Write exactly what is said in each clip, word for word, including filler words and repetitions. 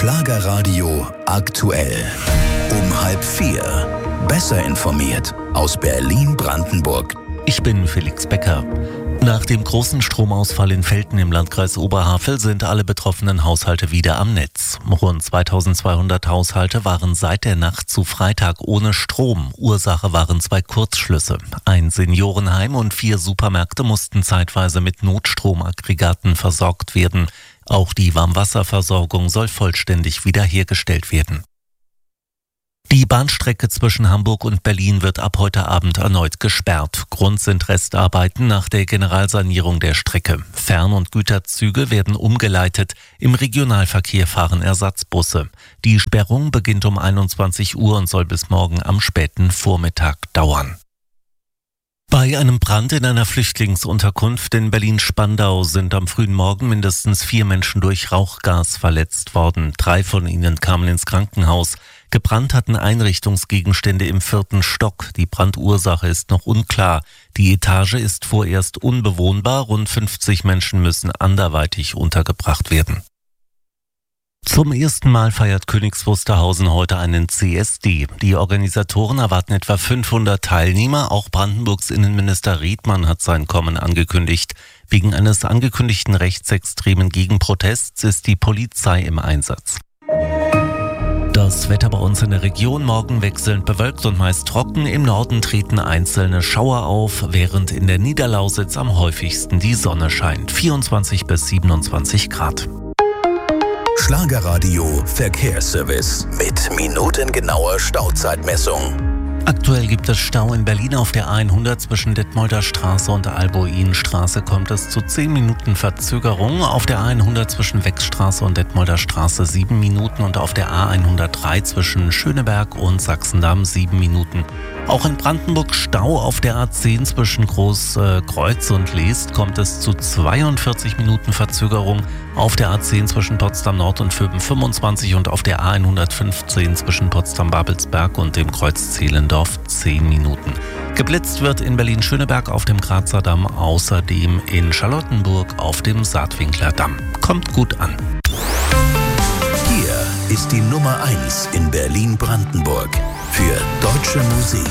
Schlagerradio aktuell. Um halb vier. Besser informiert aus Berlin-Brandenburg. Ich bin Felix Becker. Nach dem großen Stromausfall in Velten im Landkreis Oberhavel sind alle betroffenen Haushalte wieder am Netz. Rund zweitausendzweihundert Haushalte waren seit der Nacht zu Freitag ohne Strom. Ursache waren zwei Kurzschlüsse. Ein Seniorenheim und vier Supermärkte mussten zeitweise mit Notstromaggregaten versorgt werden. Auch die Warmwasserversorgung soll vollständig wiederhergestellt werden. Die Bahnstrecke zwischen Hamburg und Berlin wird ab heute Abend erneut gesperrt. Grund sind Restarbeiten nach der Generalsanierung der Strecke. Fern- und Güterzüge werden umgeleitet. Im Regionalverkehr fahren Ersatzbusse. Die Sperrung beginnt um einundzwanzig Uhr und soll bis morgen am späten Vormittag dauern. Bei einem Brand in einer Flüchtlingsunterkunft in Berlin-Spandau sind am frühen Morgen mindestens vier Menschen durch Rauchgas verletzt worden. Drei von ihnen kamen ins Krankenhaus. Gebrannt hatten Einrichtungsgegenstände im vierten Stock. Die Brandursache ist noch unklar. Die Etage ist vorerst unbewohnbar. Rund fünfzig Menschen müssen anderweitig untergebracht werden. Zum ersten Mal feiert Königs Wusterhausen heute einen C S D. Die Organisatoren erwarten etwa fünfhundert Teilnehmer. Auch Brandenburgs Innenminister Riedmann hat sein Kommen angekündigt. Wegen eines angekündigten rechtsextremen Gegenprotests ist die Polizei im Einsatz. Das Wetter bei uns in der Region: morgen wechselnd bewölkt und meist trocken. Im Norden treten einzelne Schauer auf, während in der Niederlausitz am häufigsten die Sonne scheint. vierundzwanzig bis siebenundzwanzig Grad. Schlagerradio Verkehrsservice mit minutengenauer Stauzeitmessung. Aktuell gibt es Stau in Berlin auf der A hundert zwischen Detmolder Straße und Albuinstraße kommt es zu zehn Minuten Verzögerung. Auf der A hundert zwischen Wechstraße und Detmolder Straße sieben Minuten und auf der A hundertdrei zwischen Schöneberg und Sachsendamm sieben Minuten. Auch in Brandenburg Stau auf der A zehn zwischen Großkreuz und Leest kommt es zu zweiundvierzig Minuten Verzögerung. Auf der A zehn zwischen Potsdam Nord und Vöben fünfundzwanzig und auf der A hundertfünfzehn zwischen Potsdam-Babelsberg und dem Kreuz Zehlendorf zehn Minuten. Geblitzt wird in Berlin-Schöneberg auf dem Grazer Damm, außerdem in Charlottenburg auf dem Saatwinkler Damm. Kommt gut an. Hier ist die Nummer eins in Berlin-Brandenburg für deutsche Musik.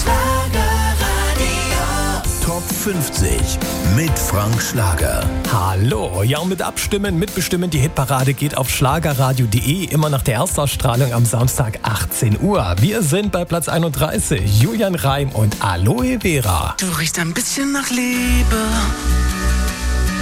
Top fünfzig mit Frank Schlager. Hallo, ja, und mit Abstimmen, mitbestimmen, die Hitparade geht auf schlagerradio punkt de, immer nach der Erstausstrahlung am Samstag achtzehn Uhr. Wir sind bei Platz einunddreißig, Julian Reim und Aloe Vera. Du riechst ein bisschen nach Liebe.